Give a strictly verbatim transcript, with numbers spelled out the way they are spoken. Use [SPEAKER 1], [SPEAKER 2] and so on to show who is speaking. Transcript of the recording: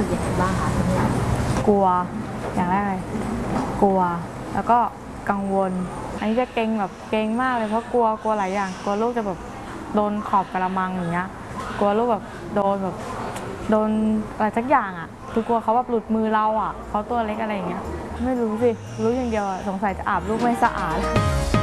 [SPEAKER 1] ยังไงบ้างคะทั้งหลาย
[SPEAKER 2] กลัวอย่างแรกเลยกลัวแล้วก็กังวลอันนี้จะเกรงแบบเกรงมากเลยเพราะกลัวกลัวหลายอย่างกลัวลูกจะแบบโดนขอบกระมังอย่างเงี้ยกลัวลูกแบบโดนแบบโดนอะไรสักอย่างอ่ะคือกลัวเขาแบบหลุดมือเราอ่ะเขาตัวเล็กอะไรอย่างเงี้ยไม่รู้สิรู้อย่างเดียวสงสัยจะอาบลูกไม่สะอาด